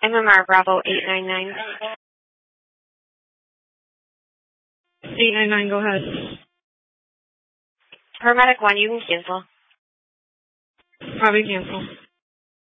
MMR Bravo 899. 899, go ahead. Paramedic 1, you can cancel. Probably cancel.